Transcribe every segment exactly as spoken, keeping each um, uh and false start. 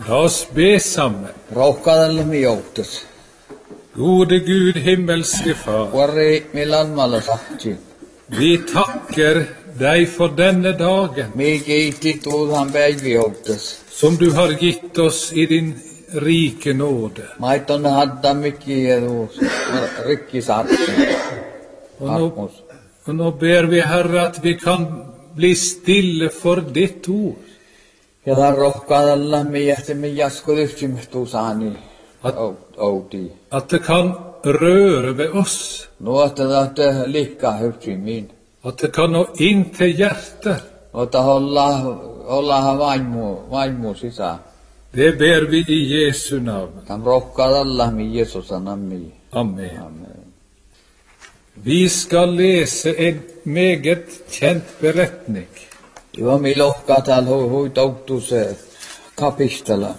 La oss be sammen. Rohkaadallamme joutus. Gode Gud, himmelske Far, Kuorri millanmalla sahti. vi takker deg for denne dagen Mi kiitti tuulhan päivi joutus. som du har gitt oss i din rike nåde. Maittonne hadda mikki ja tuus rikki saatti. Og nå, og nå ber vi, Herre, at vi kan bli stille for ditt ord. Ja tämän rohkaadallamme jähtimme jaskulyhtsimehtuusaani outi. At det kan røre ved oss. Nuotta tahte liikkaa hyhtsimiin. At det kan nå inn til hjertet. Ota olla ollahan vaimu vaimu sisään. Det ber vi i Jesu navn. Tämän rohkaadallamme Jeesusanammi. Amen. Amen. Vi skal lese en meget kjent beretning. Joo, mi lohkaa täällä hui, hui touttu se kapistella.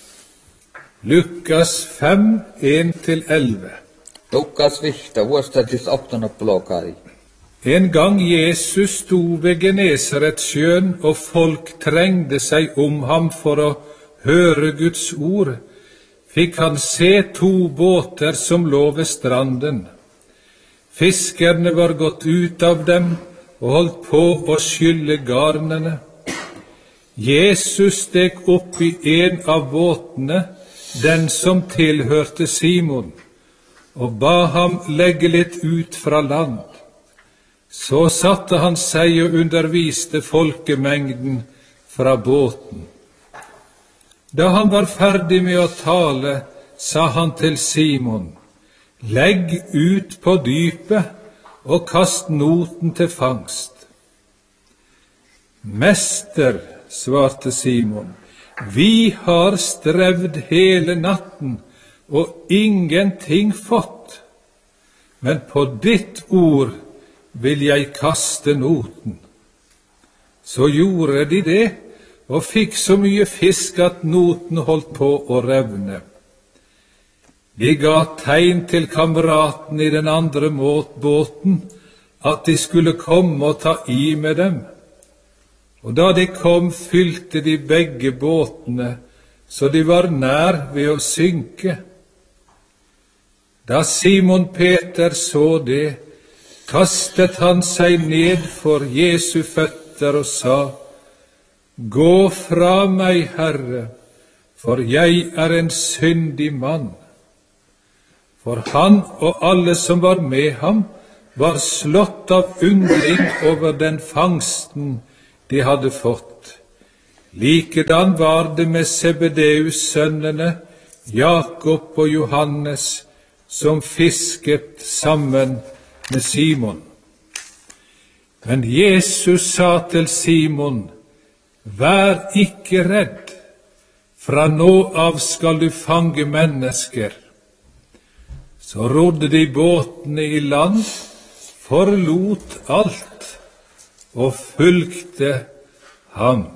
Lukas fem, en til elleve. Tukkas vihta, vuostatis åttende blokari. En gang Jesus sto ved Genesaretsjøen, og folk trengte seg om ham for å høre Guds ord, fikk han se to båter som lå ved stranden. Fiskerne var gått ut av dem og holdt på å skylle garnene. Jesus steg opp i en av båtene, den som tilhørte Simon, og ba ham legge litt ut fra land. Så satte han seg og underviste folkemengden fra båten. Da han var ferdig med å tale, sa han til Simon: «Legg ut på dypet og kast noten til fangst.» «Mester», svarte Simon, «vi har strevd hele natten og ingenting fått, men på ditt ord vil jeg kaste noten.» Så gjorde de det, og fikk så mye fisk at noten holdt på å revne. De ga tegn til kameraten i den andre båten at de skulle komme og ta i med dem. Og da de kom, fylte de begge båtene, så de var nær ved å synke. Da Simon Peter så det, kastet han seg ned for Jesu føtter og sa: «Gå fra meg, Herre, for jeg er en syndig mann.» For han og alle som var med ham, var slått av undring over den fangsten de hadde fått. Likedan var det med Zebedeus-sønnene, Jakob og Johannes, som fisket sammen med Simon. Men Jesus sa til Simon: «Vær ikke redd, fra nå av skal du fange mennesker.» Så rodde de båtene i land, forlot alt og fulgte ham.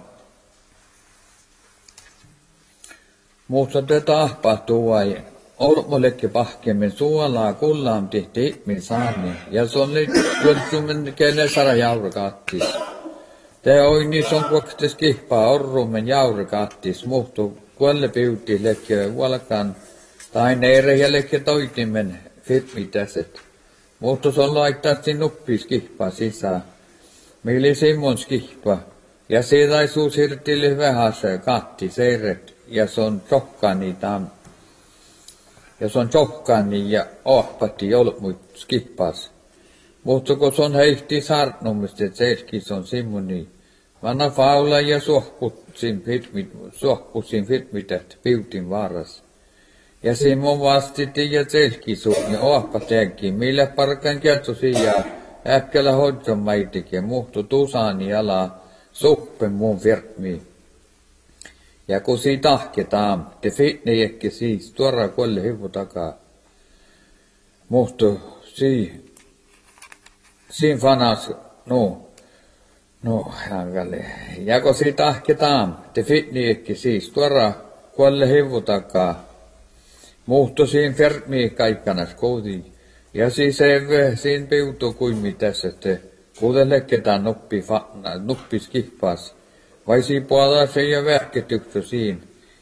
Mutta te tahpahtuai. Ormollekin pahkemmin suolaa kullaan tehti min saani. Ja se on nyt kuitenkin kenesara jaurikattis. Te oini son koktes kihpaa orrumen jaurikattis. Muhtu kuolle piutti lekke vuolakaan. Tai neire ja lekke toitimen firmitäset. Muhtu se on laittaa sin nuppis kihpaa sisään. Mili Simons kihpaa. Ja siitä ei suus hirtille vähässä katti seiret. Ja se on tjokkani tam. Ja se on tjokkani ja ahpatti jolmuit skippas. Mutta kun se on heihti sarnumista, että seetkin se on Simoni. Vanna faula ja suohputsin firmit, suohputsin firmität piutin varas. Ja Simon vastiti ja selki suun ja ahpateenkin, millä parkan kertosi ja äkkällä hoidson maitikin ja muhtu tusani ala suppen mun firmiin. Ja kun siitä tahketaan, te fitnejekki siis, tuoraa kuolle hivu takaa. Muhtu si, siin fanas, no, no, hankalle. Ja kun siitä tahketaan, te fitnejekki siis, tuoraa kuolle hivu takaa. Muhtu siin firmiin kaikkanas kotiin. Ja siis ei siin piutu kuin mitäs, että kuudelle ketään nuppi, nuppis kihpas. Vai siinä puolella se ei ole vähketyksä siinä.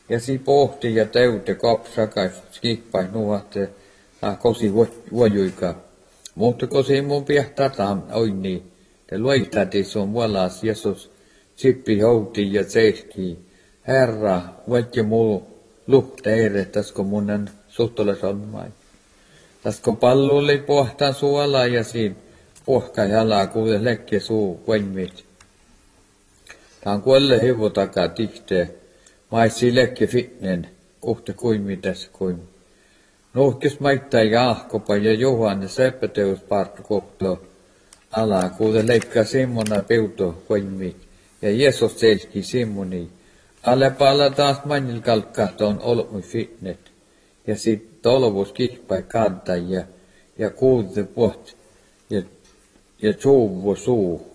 Ja si pohti ja täyte kapsakai skippai nuotte ah kosi vuojuika. Mutta kosi mun piehtatam oini. Te luitati sun vuolas Jeesus sippi houti ja seiski. Herra, vaikka muu luhteire, tasko munnen suhtoles on mai. Tasko pallu oli pohtaan suola ja siin pohka jalaa kuule lekki suu kuenmit. Tää on kuolle hivu takaa tihtee. Maisi lekki fitnen, kuhte kuimi tässä kuimi. Nuhkis maittaa Jaakopa ja Johannes seppäteus partu kohto. Alaa kuule leikkaa Simona peuto kuimi. Ja Jeesus selki Simoni. Alle pala taas manil kalkkaat on olmu fitnet. Ja sit tolvus kihpai kantaa ja, ja kuulte puht ja, ja tjovu suu.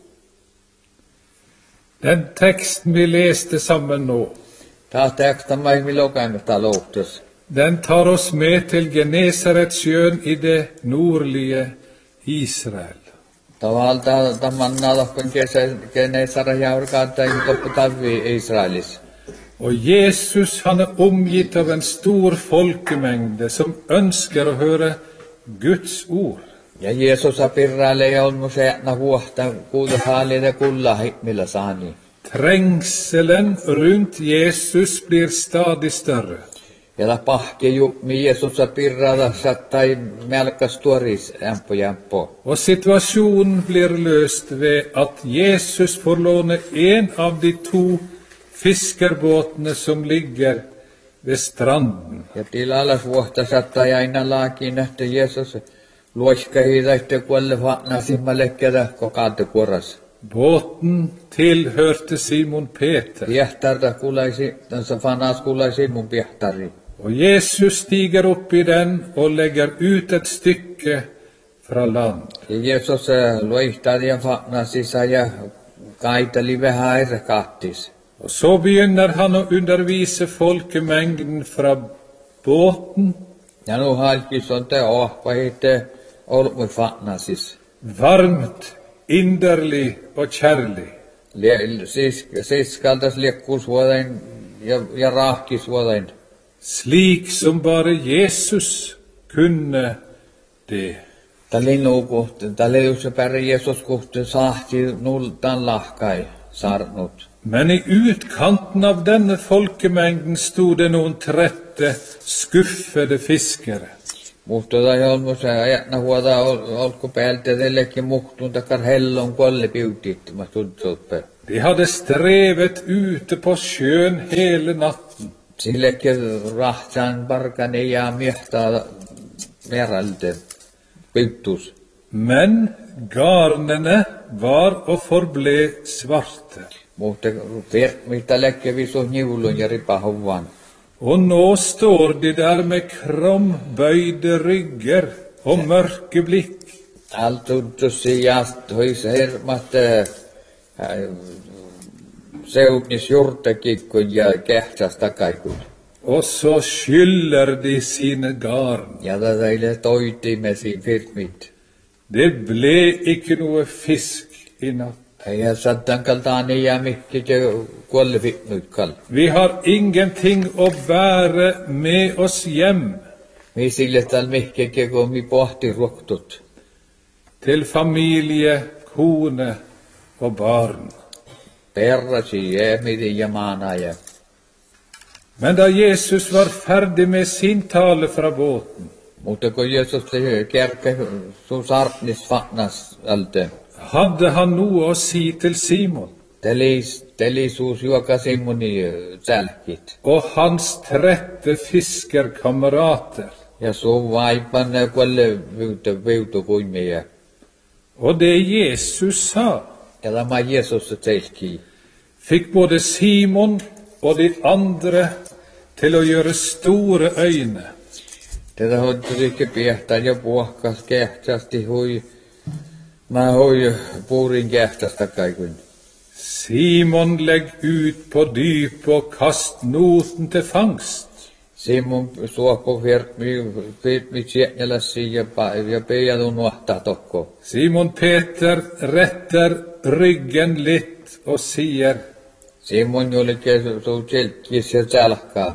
Den teksten vi läste sammen nå, Taas teksta mai mi lukenut aloitus. den tar oss med til Genesaretsjön i det nordlige Israel. Tavalta tämän nalokon kenesara jaurkaata i toppu tavi Israelis. Och Jesus, han är omgitt av en stor folkemängd som önskar att höra Guds ord. Ja Jeesus apirraile ja olmu seätna vuohta kuuduhaalille kulla millä saani. Trängseln runt Jesus blir stadigt större. Ja la pahki jupmi Jeesus apirralla sattai melkas tuoris ämpo jämpo. Och situationen blir löst vid att Jesus får låna en av de två fiskarbåtarna som ligger vid stranden. Ja tilalas vuohta sattai aina laakiin, että Jeesus luoskahidaitte kuolle vaatna simmalekkädä kokaate kuoras. Båten tillhörte Simon Peter. Piehtarta kuulaisi, tässä fanas kuulaisi mun piehtari. Och Jesus stiger upp i den och lägger ut ett stycke från land. Ja Jeesus luihtaa ja vaatna sisä ja kaiteli vähän airrekattis. Och så begynner han att undervisa folkemängden från båten. Ja nu halkis on te ohpa hitte olmu vaatnasis. Varmt, inderlig och kärlig. Siis, siskaltas liekkuusvuodain ja, ja rahkisvuodain. Slik som bara Jesus kunde det. Tälle nuukuhti, tälle just pärri Jeesus kuhti sahti nultan lahkai sarnut. Men i utkanten av denne folkemängden stod det noen trette, skuffede fiskere. Mutta tai olmu se ajatna huoda olku päältä tällekin muhtun takar hellon kolle piutit, mä tudsoppe. De hade strevet ute på sjön hela natten. Sillekin rahtsan parkane ja miehtaa meralte piuttus. Men garnene var och förblev svarta. Mutta mitä läkkevi suh nivulun ja ripahuvan. Och nå står de där med kromböjda ryggar och mörke blick. Allt tudtussi ja hois hermat seutnis jurtakikun ja kähtsas takaikun. Och så skyller de sina garn. Ja tätä toiti med sin firmit. Det blev icke noe fisk i natt. Ja sattan kaltaani ja mikki kuolle fitnuikkal. Vi har ingenting att bära med oss hem Mi sille tal mikki kun mi pohti ruoktut. till familje, kone och barn. Perrasi jämidi ja maanaja. Men da Jesus var färdig med sin tale från båten, Mutta kun Jeesus kärkä sun sartnis fatnas alte. hade han noe att säga till Simon Telis, telisuus juoka Simoni sälkit. och hans trette fiskerkamrater. Ja sun vaipan kuolle viutu viutu kuimia. Och det Jesus sa Ja tämä Jeesus selki. fick både Simon och de andra till att göra stora ögon. Tätä hoitturikke piehtaa ja puhkas kähtsästi hui. Mä hui puurin kähtsästä kaikun. Simon, lägg ut på dyp och kast noten till fångst. Simon suoppo firmi firmi sienäläsi ja ja peijadun nuahtaa tokko. Simon Peter rätter ryggen lätt och säger: Simon jollekin så tjelkis ja tjälkaa.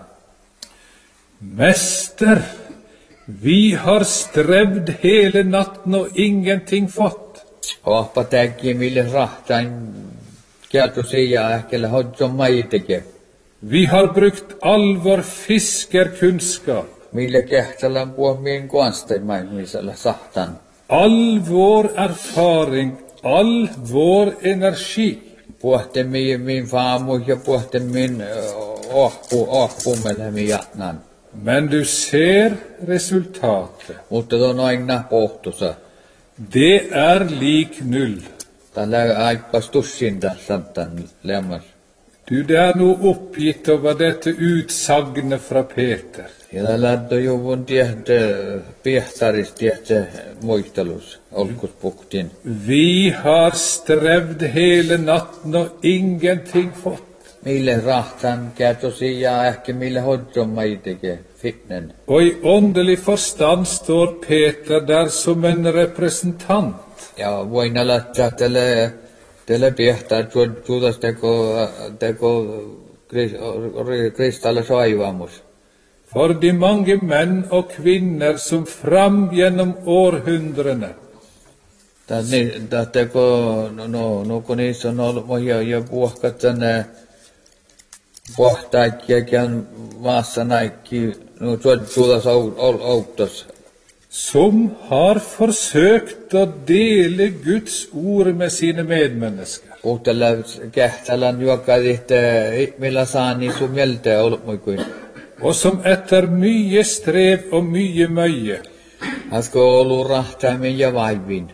Mester, vi har strevd hele natten og ingenting fått. Ohpa tääkin mille rahtain kertoo siihen ähkellä hodjon maiteke. Vi har brukt all vår fiskerkunnskap, Mille kehtälän puhmien kuansteimaisella sahtan. all vår erfaring, all vår energi. Puhte min, min faamu ja puhte min ohpu, ohpumelle min jatnan. Men du ser resultatet. Mutta tuon aina pohtusa. Det er lik null. Tällä aipas tussinta santan lämmas. Du, det er noe oppgitt over dette utsagnet fra Peter. Ja tällä juvun tiehtä piehtaris tiehtä muistelus olkuspuktin. Vi har strevd hele natten og ingenting fått. Mille rahtan kertoo siihen ehkä mille hodjon maiteke fitnen. Og i åndelig forstand står Peter der som en representant. Ja voin aloittaa tälle tälle piehtaa tuodas teko teko kristalle saivamus. For de mange menn og kvinner som fram gjennom århundrene Tämä teko no no no kun niissä on ollut monia ja puhkat tänne puhtaakiakin maassa näikki no tuodas autos. som har forsøkt å dele Guds ord med sine medmennesker. Puhtalla kehtälän juokkaaditte millä saani sun mieltä ollut muikuin. Og som etter mye strev og mye møye Hasko ollut rahtaamin ja vaivin.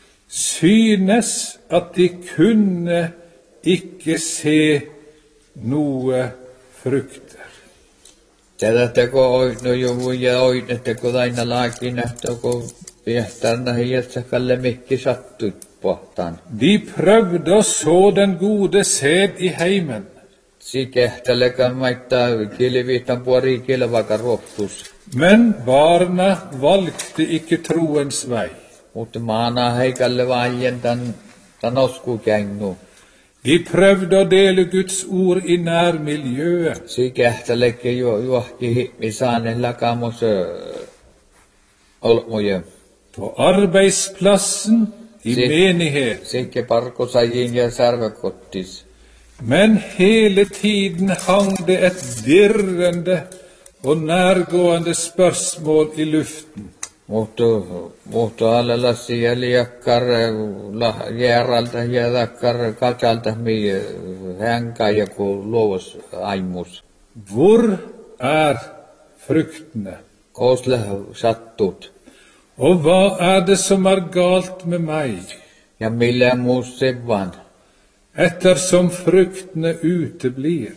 synes at de kunne ikke se noe frukter. Tätä teko no juvu ja oin teko aina laakin teko piehtarna hieltä kalle mikki sattui pohtaan. De prøvde å så den gode sæd i heimen, Si kehtälekään maittaa kilviitan puori kilvaka ruoptus. men barna valgte ikke troens vei. Mutta maana heikalle valjen tan tan osku käännu. De prøvde å dele Guds ord i nærmiljøet, Si kehtälekki jo juohki himmi saane lakamos olmuja. på arbeidsplassen, i Si- menighet. Sikke parkosajin ja särvekottis. Men hele tiden hang det et dirrende og nærgående spørsmål i luften. Mutta mutta alalla siellä jakkar la järalta ja dakkar kakalta mi hänkä ja ku luovus aimus. Hvor er fruktene? Kosle sattut. Og hva er det som er galt med meg, Ja millä muus sevan. ettersom fruktene uteblir?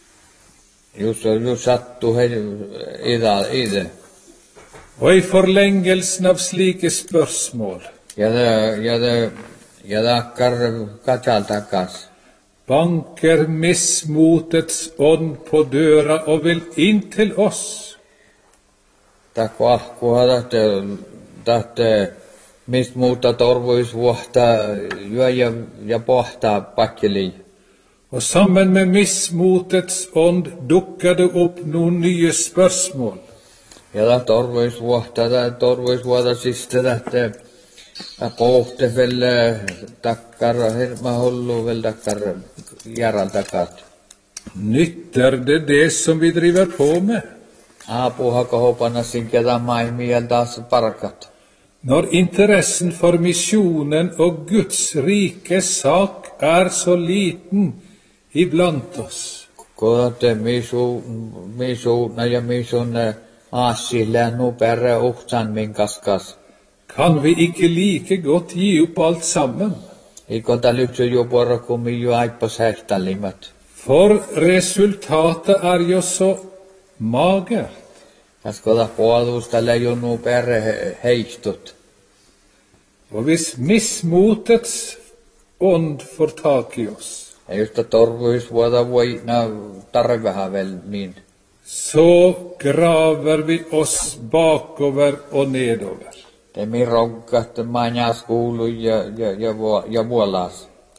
Just just sattu he ida ide. Og i forlengelsen av slike spørsmål Ja det ja det ja dakkar kakalta kas. banker mismotets ånd på døra og vil inn til oss. Takku ahku hadatte tahte mist muuta torvuis vuotta juo ja ja pohtaa pakkeli. Og sammen med mismotets ånd dukker det opp noen nye spørsmål. Ja da torvuis vuotta da torvuis vuotta siste tahte kohte vel takkar hirma hullu vel takkar järal takat. Nytter det det som vi driver på med? Apuha kohopana sinkeda maimi ja taas parakat. Når interessen for misjonen og Guds rikes sak er så liten iblant oss, Kote misu misu na ja misun aasille nu perre uhtan min kaskas. kan vi ikke like godt gi opp alt sammen. Ikota lypsy jo porra kumi jo aippas hehtalimat. For resultatet er jo så magert. Kaskoda puolusta jo nu perre heistut. Og hvis mismotets ånd får tak i oss, Ja just torvuis vuoda voi na tarveha vel min. så graver vi oss bakover og nedover. Te mi roggat manjas kuulu ja ja ja vuo ja vuolas.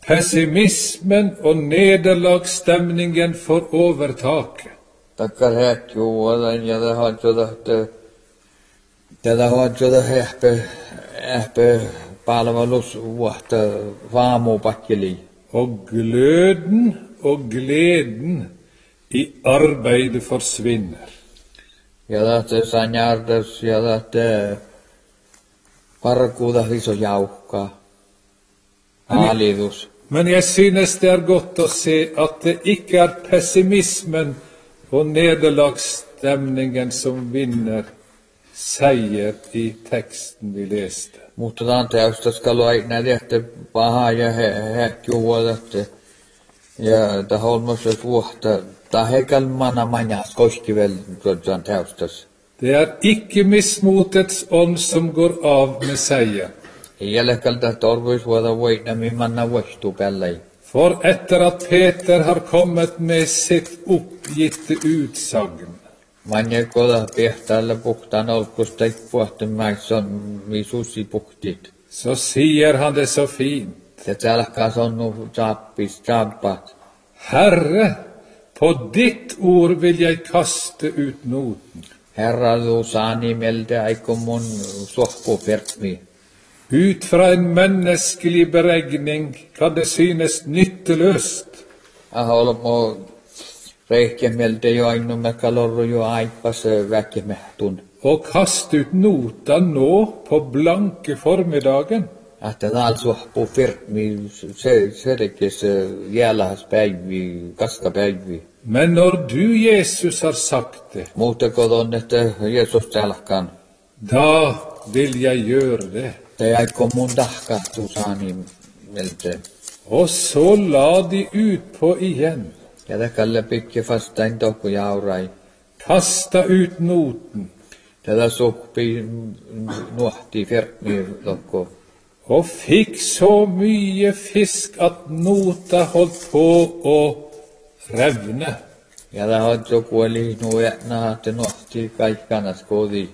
Pessimismen och nederlagsstämningen får overtaket. Takkar häkjuuodan ja tahajudahte tätä hajudah ehpe ehpe palvelus vuotta vaamupakkeli. Og gløden og gleden i arbeidet forsvinner. Ja tahte sanjardas ja tahte parkuudah iso jauhka. Hallitus. Men jeg synes det er godt å se at det ikke er pessimismen og nederlagsstemningen som vinner seier i teksten vi leste. Mutta tanteausta skaloina tehty paha ja häkjuuodatte. Ja ta holmassa vuotta ta hekalmana manjas koskivel tanteaustas. Det er ikke mismotets ånd som går av med seier. Jälkalta torvuis vuoda voina mimanna vuostu pellei. For etter at Peter har kommet med sitt oppgitte utsagn, Manje koda pehtaalla puhtaan olkusta puhten maisson visusi puhtit. så sier han det så fint. Se alkaa sonnu sappis sappat. Herre, på ditt ord vil jeg kaste ut noten. Herra du saani melde aikommun sohku fermi. Ut fra en menneskelig beregning kan det synes nytteløst. Aholmo reikemelde jo ainu me kalorru jo aipas väkemehtun. Og kaste ut nota nå på blanke formiddagen. Että taal sohku fermi se selkes jälahas päivi, kaskapäivi. Men når du, Jesus, har sagt det, Muuta kodon, että Jeesus tälkan. da vil jeg gjøre det. Te aiko mun tahkahtu saani melde. Og så la de utpå igjen. Ja täkälle pikki fastain tohku jaurai. Kasta ut noten, Tätä sohpi nuhti fermi tohku. og fikk så mye fisk at nota holdt på å revne. Ja det har joku eli nuetna että nuhti kaikkanas kodi.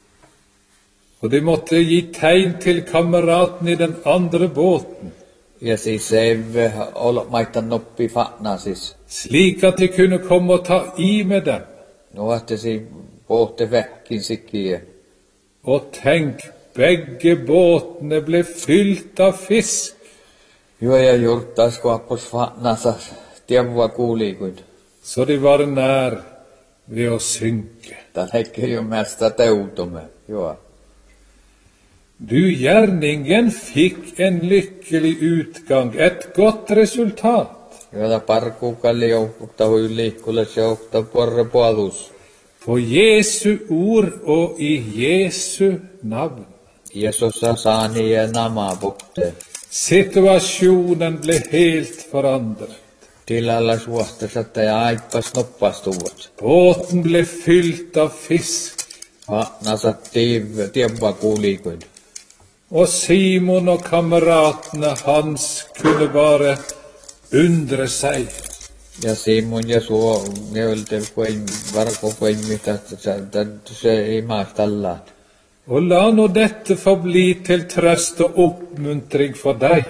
Og de måtte gi tegn til kameraten i den andre båten, Ja siis se olo maittan noppi fatnasis. slik at de kunne komme og ta i med dem. Nuhti si pohte vähkin sikkiä. Og tenk, begge båtene ble fylt av fisk. Jo ja jurtas kuoppos fatnasa tievua kuulikuin. Så de var nær ved å synke. Tän hekke jo mesta teutumme. Joo. Du, gjerningen fikk en lykkelig utgang, et godt resultat. Jota parkuukalli joukutta hui liikkules joukta porre puolus. På Jesu ord og i Jesu navn. Jeesus saani ja nama puhte. Situasjonen ble helt forandret. Tilalla suohtasetta ja aippas noppastuvat. Båten ble fylt av fisk, Fatnasa tiv, tievua kuulikuin. og Simon og kameratene hans kunne bare undre seg. Ja Simon ja suo neulte kuin varko kuin mitä se ei maastallaat. Og la nå dette få bli til trøst og oppmuntring for deg.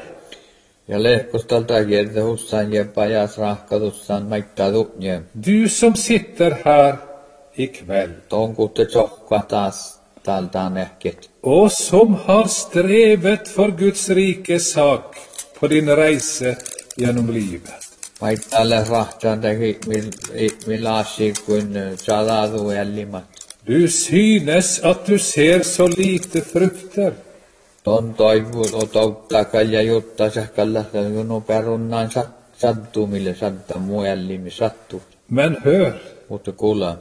Ja lehkustalta kieltä hussaan ja pajas rahkatussaan maittadukje. Du som sitter her i kveld, Tonkutte tjohka taas taltaan ehket. og som har strevet for Guds rike sak på din reise gjennom livet. Maittalle rahtaan teki millä asia kuin saladu jällimat. Du synes at du ser så lite frukter, Ton toivu o touttaa kalja jutta sähkällä junu perunnaan sattuu mille sattuu muu jällimi sattuu. men hør, Mutta kuulla.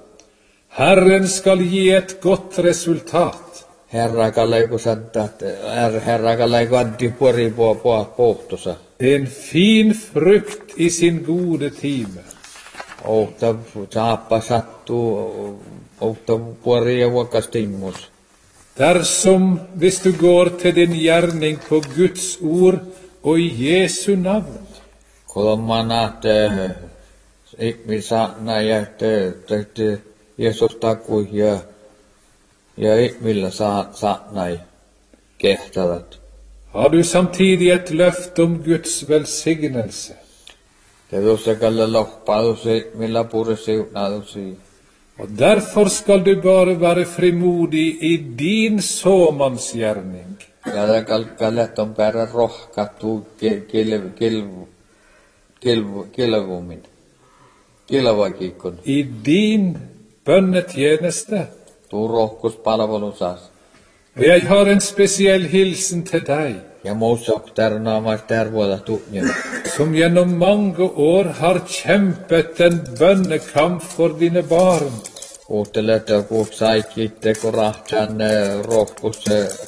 Herren skal gi et godt resultat. Herra kalleiku sattaa, herra kalleiku addi puori puo puo pohtosa. En fin frukt i sin gode time. Outa saappa sattuu, outa puori ja vuokastimmus. Dersom, hvis du går til din gjerning på Guds ord og i Jesu navn, Kolmana, että ihminen saattaa ja että Jeesus takui ja ja ihmillä saa saattaa kehtävät. har du samtidig et løfte om Guds velsignelse. Tedussa kalla loppadusi, millä purisi unadusi. Og derfor skal du bare være frimodig i din såmannsgjerning. Ja da kalkallet on perä rohkattu kilv, kilv, kilv, kilvumin. Kilvakikon. I din bønnetjeneste. Tuu rohkuspalvelusas. Og jeg har en spesiell hilsen til deg, Ja muusok tärnaamas tärvuoda tunnilla. som gjennom mange år har kjempet en bønnekamp for dine barn. Kuuntelet joku saikitte, kun rahtan rohkus,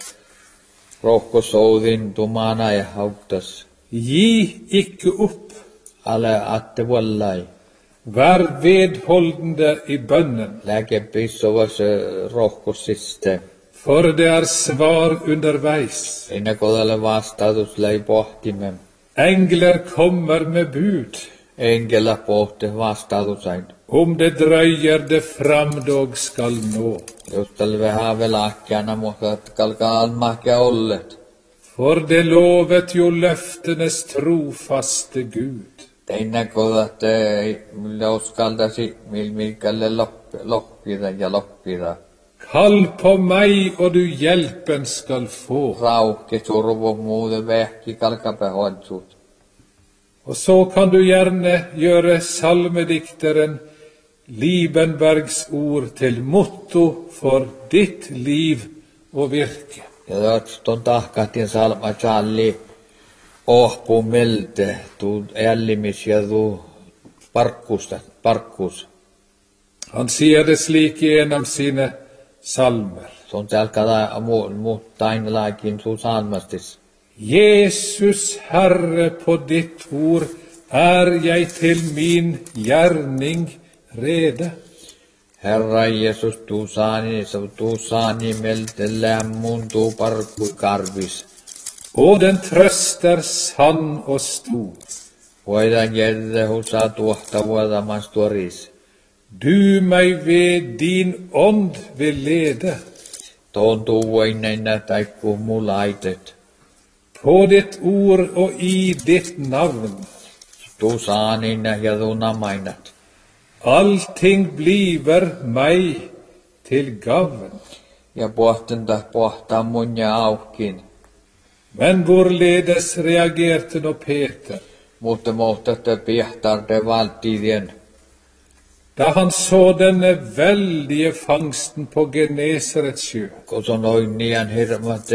rohkusoudin tumana ja hauktas. Gi ikke opp. Ale atte vallai. Vær vedholdende i bønnen, Lääke pissovas rohkussiste. for det er svar underveis. Inne kodalle vastatus läi pohtimen. Engler kommer med bud. Enkela pohti vastatusain. Om det drøyer, det framdog skal nå. Just talve haavelaakkiana, mutta kalkaa almahkia ollet. For det lovet jo løftenes trofaste Gud. Teinä kodat, millä uskaltasi, milkalle loppida ja loppida. Kall på meg, og du hjelpen skal få. Rauhki survo muuten vehki kalkapehoitsut. Og så kan du gjerne gjøre salmedikteren Liebenbergs ord til motto for ditt liv og virke. Ja tuon tahkahtin salma challi ohpu melte, tuu ällimis ja tuu parkkusta, parkkus. Han sier det slik i en av sine salmer. Se on tälkää muuttaa aina sun salmastis. Jesus, Herre, på ditt ord er jeg til min gjerning rede. Herra Jesus, tu saani, tu saani melte lämmun tu parkku karvis. Og den trøst er sann og stor. Voidaan jädde husa tuohta vuodamas tuoris. Du meg ved din ånd vil lede. Tuon tuuvoinneina taikku mulaitet. På ditt ord og i ditt navn. Tu saanina ja tu namainat. Allting bliver meg til gavn. Ja pohtenta pohtaa mun ja aukin. Men hvorledes reagerte nå Peter, Mutta mohtatte pihtar det valtidien. da han så denne veldige fangsten på Genesarets sjø? Kun on noin nian hirmat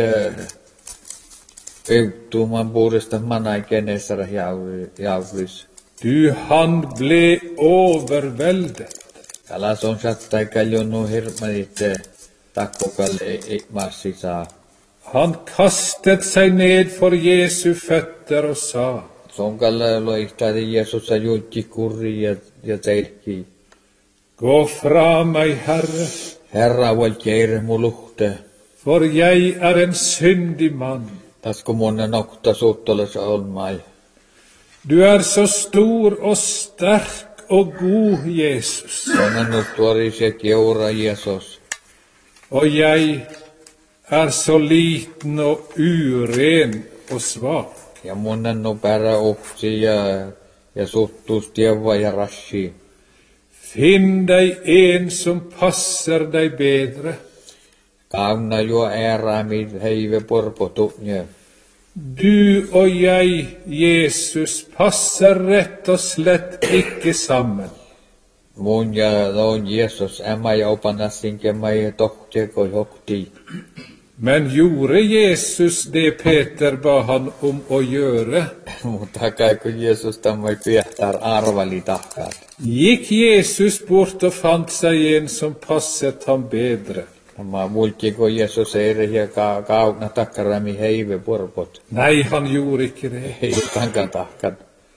yktuman puolesta manaikenessara jauvlis. Du, han ble overveldet. Kalas on sattai kaljunnu hirmanit takkokalle massisa. Han kastet seg ned for Jesu føtter og sa, Sonkalle loihtadi Jeesusa juutki kurri ja, ja teikki. gå fra meg, Herre, Herra val keire muluhte. for jeg er en syndig mann. Tasko munne nokta suuttolesa olmai. Du er så stor og sterk og god, Jesus, Onennut tuorisi keura Jeesus. og jeg er så liten og uren og svak. Ja munennu pärä uhsi ja, ja suttus tieva ja rashi. Finn deg en som passer deg bedre. Kauna jo äärämid heive porpotunje. Du og jeg, Jesus, passer rett og slett ikke sammen. Mun ja don Jeesus ämä ja opanassin kemä ja tohteko hokti. Men gjorde Jesus det Peter ba han om å gjøre? Mutta kai kun Jeesus tammai piehtar arvali tahkat. Gikk Jesus bort og fant seg en som passet ham bedre? Tämä mulki kun Jeesus ei ja ka, kauna takkarami heive porpot. Nei, han gjorde ikke det. Ei tankan tahkat.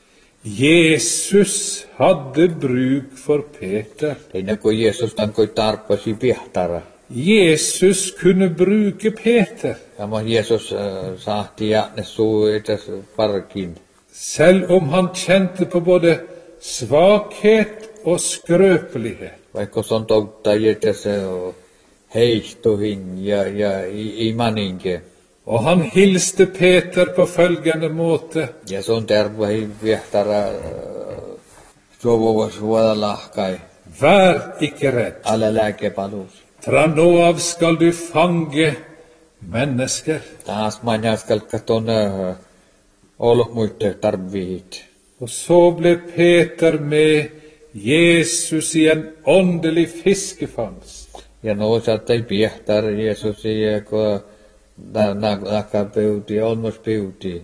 Jesus hadde bruk for Peter. Ei kun Jeesus tankoi tarppasi piehtara. Jesus kunne bruke Peter, Tämä Jeesus äh, sahti ja ne suu etäs parkin. selv om han kjente på både svakhet og skrøpelighet. Vaikka se on toutta etäs heihtohin ja, ja i, i maninke. Og han hilste Peter på følgende måte. Ja se on terve viehtara suovuvas vuodalahkai. Vær ikke redd. Alle lääkepalus. Fra nå av skal du fange mennesker. Taas manjaskalkka tuonne ollut muitte tarvihit. Og så ble Peter med Jesus i en åndelig fiskefangst. Ja no saattai piehtar Jeesus i ko nakka peuti, olmos peuti.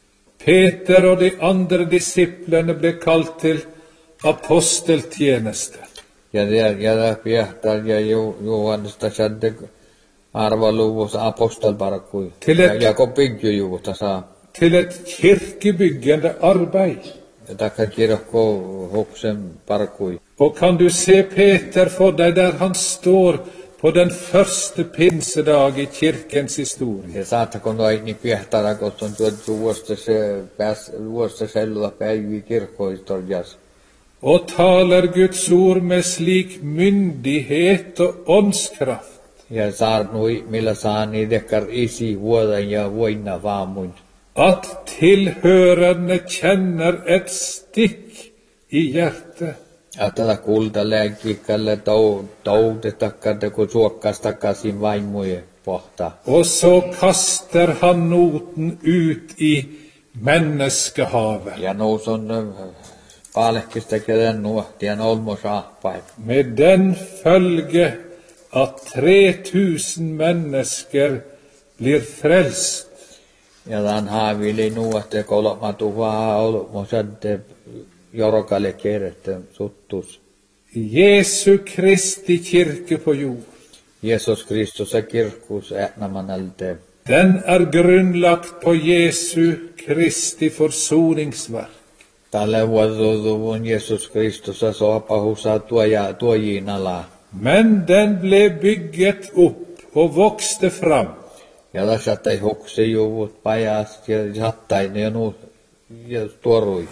Peter og de andre disiplene ble kalt til aposteltjeneste. Ja ja piehtar ja Johannesta sadde arvaluvus apostolparkui. Ja Jakob byggjujuvutta saa. Til et kirkebyggende arbeid. Takka kirkko hoksen parkui. Og kan du se Peter for deg der han står på den første pinsedag i kirkens historie? Ja saattako noin niin piehtara, kun on tuotu vuosta se pääs vuosta sellulla päivi kirkkohistorias. Og taler Guds ord med slik myndighet og åndskraft. Ja saarnui, millä saa niidekkar isi vuodan ja voina vaamun. At tilhørerne kjenner et stikk i hjertet. Ja tätä kulta lääkikalle toutetakka, kun suokkas takaisin vaimojen pohta. Og så kaster han noten ut i menneskehavet. Ja nous on paalehkista kelen nuohtien olmosahpain. Med den følge at tre tusen mennesker blir frelst. Ja tämän haavili nuohte kolmatu vaan olmosadde jorkalle kierrettä suttus. Jesu Kristi kirke på jord. Jeesus Kristus er kirkkus äänämanalte. Den er grunnlagt på Jesu Kristi forsoningsverk. Tälle vuodoluvun Jeesus Kristus er sopahusa tuoja tuojiin ala. Men den ble bygget opp og vokste fram. Ja tässä ei hoksi juvut pajast ja sattain ja nu ja tuorui.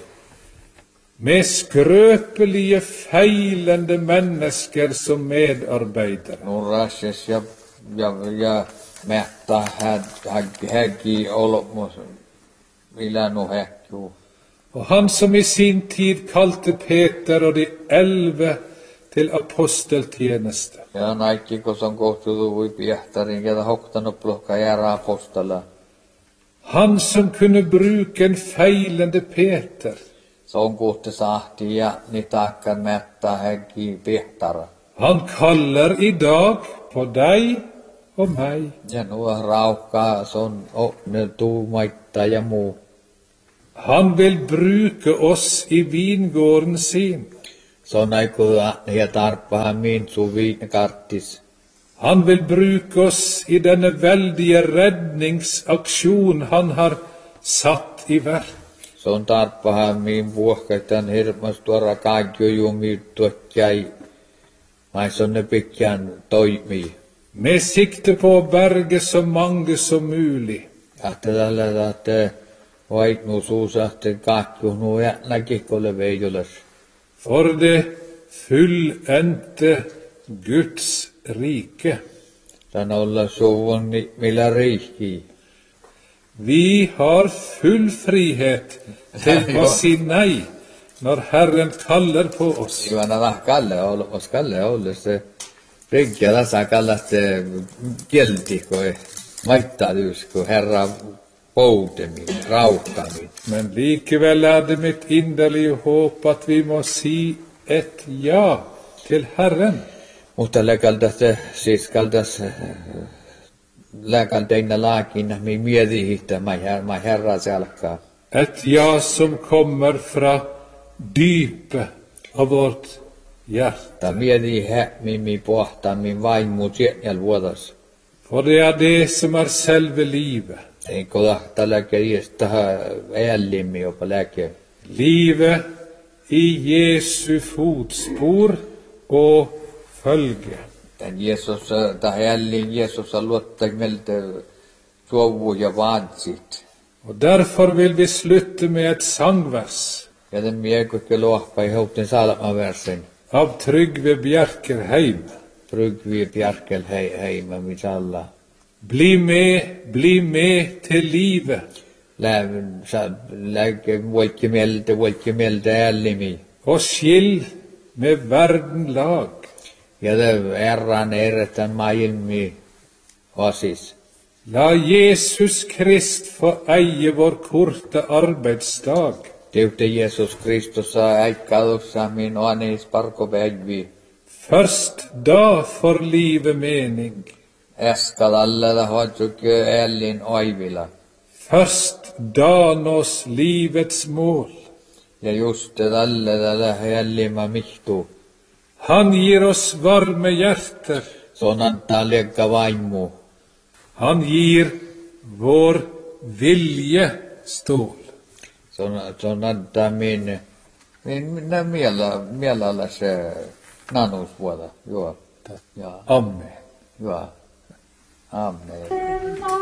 Med skrøpelige, feilende mennesker som medarbeidere. Nu rasjes ja ja ja mähtä häggi olmos millä nu häkju. Og han som i sin tid kalte Peter og de elleve til aposteltjeneste. Ja naikki, kun on kohtunut voi piehtarin, ja hoktanut plokka jäära apostola. Han som kunne bruke en feilende Peter. Se on kohti sahti ja nitakkan mättä häggi piehtara. Han kaller i dag på deg og meg. Ja nuo raukkaa, se on ne tuumaitta ja muu. Han vil bruke oss i vingården sin. Se on aikuda ja tarppahan min suviin kartis. Han vil bruke oss i denne veldige redningsaksjon han har satt i verk. Se on tarppahan min vuohkaitan hirmas tuora kaikjojumi tuotjai. Mais on ne pitkään toimii. Med sikte på å berge så mange som mulig. Ahte tällä että vait nu suusahte kakju nu ja näkikolle veijoles. For det fullendte Guds rike. Tän olla suvun millä riikki. Vi har full frihet til å si nei når Herren kaller på oss. Ivana lahkalle olmos kalle olle se riikkiä tässä kallatte kieltiko maittalysko herra poutemin, rauhkamin. Men likevel er det mitt inderlige håp at vi må si et ja til Herren. Mutta läkaltas siis kaltas läkalteina laakin mi mietihitä mai her mai herra se alkaa. Et ja som kommer fra dypet av vårt hjerte. Ta mieti hä mi mi pohta mi vaimu sielläl vuodas. For det er det som er selve livet. Ei kodahta läkeistä ällimmi jopa läke. Livet i Jesu fotspor og følge. Tän Jeesus ta ällin Jeesus luotta melte suovu ja vaatsit. Og derfor vil vi slutte med et sangvers Ja den miekukke lohpa i houten salmaversen. av Trygve Bjerkerheim. Trygvi Bjarkel hei heima misalla. Bli med, bli med til livet, lägg volkimelde, volkimelde älimi. og skill med verden lag. Ja det erran eretän maailmi osis. La Jesus Krist få eie vår korte arbeidsdag. Teute Jesus Kristus aikadussa min oanis parko päivi. Først da får livet mening. Eskal alla hoitsuk ellin oivila. Først da nås livets mål. Ja just det alla tällä hellima mihtu. Han gir oss varme hjerter. Sonan talegga vaimu. Han gir vår vilje stål. Sonan ta min min minä miela mielellä se nanusvuoda. Joo. Ja. Amen. Joo. Amen.